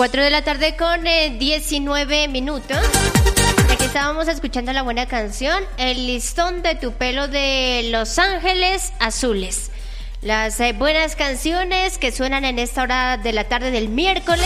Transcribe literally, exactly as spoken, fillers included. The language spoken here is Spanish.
cuatro de la tarde con eh, diecinueve minutos. Aquí estábamos escuchando la buena canción El listón de tu pelo de Los Ángeles Azules. Las eh, buenas canciones que suenan en esta hora de la tarde del miércoles.